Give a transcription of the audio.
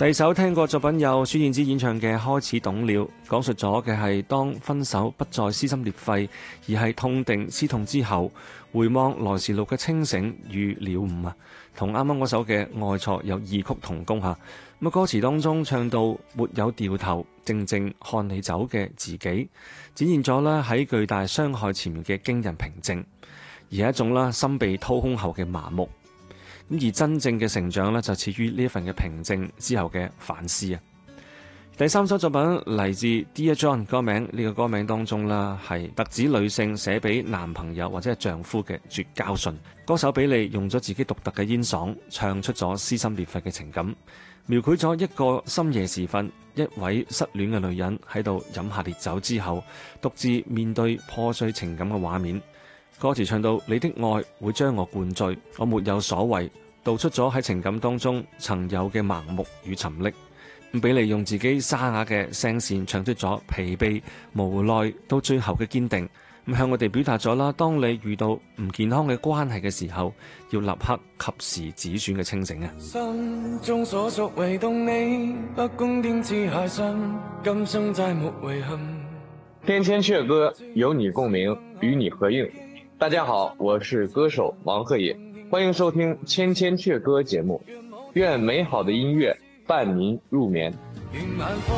第二首聽過作品有孫燕姿演唱嘅《開始懂了》，講述咗嘅係當分手不再撕心裂肺，而係痛定思痛之後，回望來時路嘅清醒與了悟啊，同啱啱嗰首嘅愛錯有異曲同工嚇。咁歌詞當中唱到沒有掉頭，靜靜看你走嘅自己，展現咗咧喺巨大傷害前面嘅驚人平靜，而係一種啦心被掏空後嘅麻木。咁而真正嘅成長咧，就始於呢一份嘅平靜之後嘅反思啊。第三首作品嚟自 Dear John 歌名，呢個歌名當中啦，係特指女性寫俾男朋友或者係丈夫嘅絕交信。歌手比利用咗自己獨特嘅煙嗓，唱出咗撕心裂肺嘅情感，描繪咗一個深夜時分，一位失戀嘅女人喺度飲下烈酒之後，獨自面對破碎情感嘅畫面。歌詞唱到你的愛會將我灌醉，我沒有所謂，道出咗喺情感當中曾有嘅盲目與沉溺。比利用自己沙啞嘅聲線唱出咗疲憊、無奈到最後嘅堅定，咁向我哋表達咗啦，當你遇到唔健康嘅關係嘅時候，要立刻及時止損嘅清醒啊！ 心中所屬唯獨你，不公點知下身，今生再沒遺憾。 天千阙歌，有你共鳴，與你合映。大家好，我是歌手王鶴野，歡迎收聽千千阙歌節目，願美好的音樂伴您入眠。